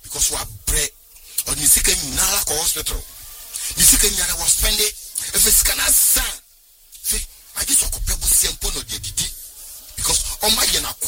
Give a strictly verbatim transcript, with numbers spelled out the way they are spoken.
because we are bread or the second nala hospital. The second year was spending if it's can son. See, I just walk up with simple no did because on my yana